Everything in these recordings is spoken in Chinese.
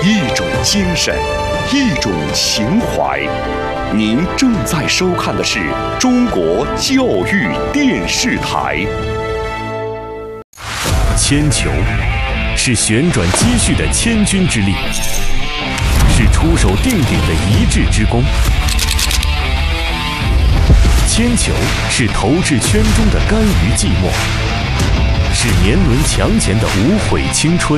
一种精神，一种情怀。您正在收看的是中国教育电视台。铅球是旋转积蓄的千钧之力，是出手定鼎的一掷之功。铅球是投掷圈中的甘于寂寞，是年轮墙前的无悔青春。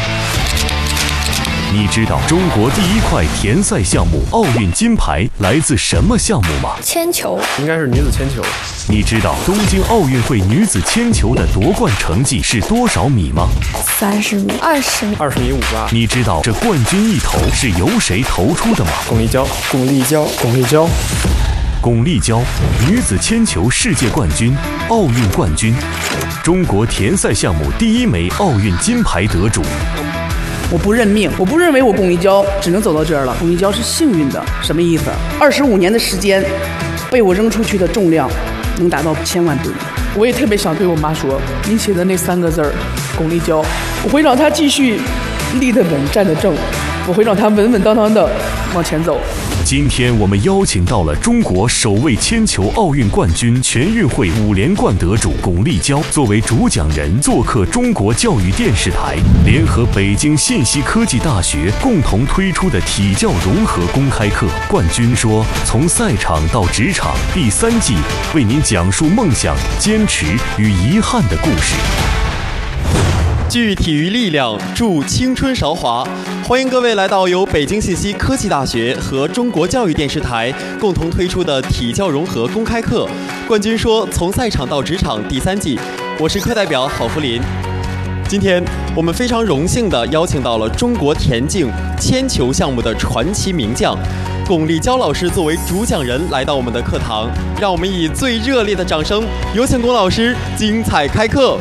你知道中国第一块田赛项目奥运金牌来自什么项目吗？ 铅球， 应该是女子铅球。 你知道东京奥运会女子铅球的夺冠成绩是多少米吗 ？30米、20米、 20米58。 你知道这冠军一投是由谁投出的吗？ 巩立姣， 巩立姣， 巩立姣。 巩立姣，女子铅球世界冠军、奥运冠军，中国田赛项目第一枚奥运金牌得主。 我不认命，我不认为我巩立姣只能走到这儿了。巩立姣是幸运的，什么意思？25年的时间，被我扔出去的重量能达到1000万吨。我也特别想对我妈说，你写的那3个字儿，巩立姣，我会让她继续立得稳、站得正，我会让她稳稳当当的往前走。 今天我们邀请到了中国首位铅球奥运冠军、全运会5连冠得主巩立姣作为主讲人做客中国教育电视台，联合北京信息科技大学共同推出的体教融合公开课《冠军说：从赛场到职场》第3季，为您讲述梦想、坚持与遗憾的故事。 聚体育力量，助青春韶华。欢迎各位来到由北京信息科技大学和中国教育电视台共同推出的体教融合公开课《冠军说：从赛场到职场》第3季。我是课代表郝福林。今天我们非常荣幸地邀请到了中国田径铅球项目的传奇名将巩立姣老师作为主讲人来到我们的课堂，让我们以最热烈的掌声有请巩老师精彩开课。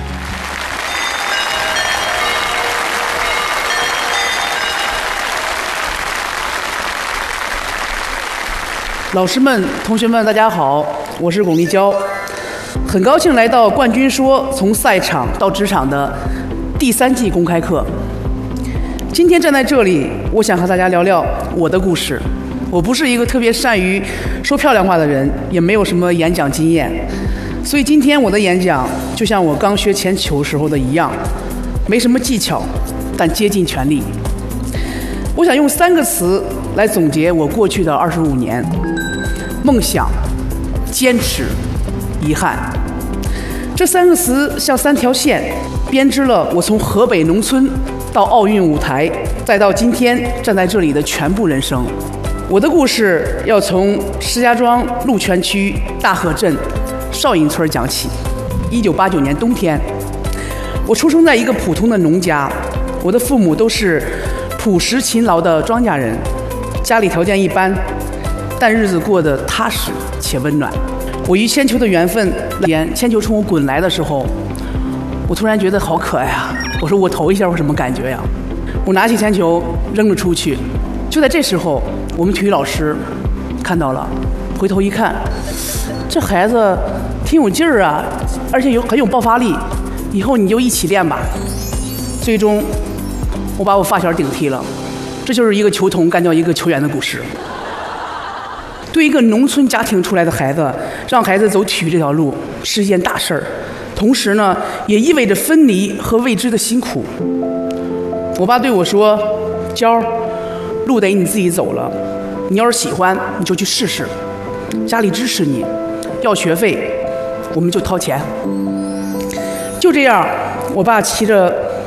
老师们、同学们，大家好，我是巩立姣，很高兴来到《冠军说：从赛场到职场》的第3季公开课。今天站在这里，我想和大家聊聊我的故事。我不是一个特别善于说漂亮话的人，也没有什么演讲经验，所以今天我的演讲就像我刚学铅球时候的一样，没什么技巧，但竭尽全力。我想用3个词来总结我过去的25年。梦想、坚持、遗憾，这3个词像3条线，编织了我从河北农村到奥运舞台，再到今天站在这里的全部人生。我的故事要从石家庄鹿泉区大河镇少营村讲起。1989年冬天，我出生在一个普通的农家，我的父母都是朴实勤劳的庄稼人，家里条件一般，但日子过得踏实且温暖。我与铅球的缘分，铅球冲我滚来的时候，我突然觉得好可爱啊！我说我投一下，我什么感觉呀？我拿起铅球扔了出去。就在这时候，我们体育老师看到了，回头一看，这孩子挺有劲儿啊，而且很有爆发力，以后你就一起练吧。最终，我把我发小顶替了。这就是一个球童干掉一个球员的故事。对一个农村家庭出来的孩子，让孩子走体育这条路是一件大事儿，同时呢，也意味着分离和未知的辛苦。我爸对我说：“娇，路得你自己走了，你要是喜欢，你就去试试，家里支持你，要学费，我们就掏钱。”就这样，我爸骑着